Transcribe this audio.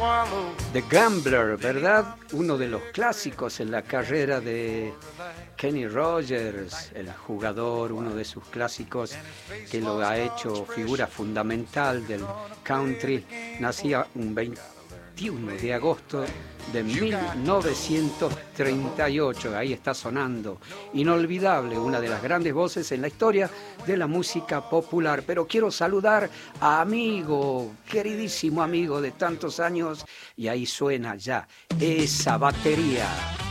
The Gambler, ¿verdad? Uno de los clásicos en la carrera de Kenny Rogers, el jugador, uno de sus clásicos que lo ha hecho figura fundamental del country. Nacía un 21 de agosto de 1938. Ahí está sonando. Inolvidable, una de las grandes voces en la historia de la música popular. Pero quiero saludar a amigo, queridísimo amigo de tantos años, y ahí suena ya esa batería.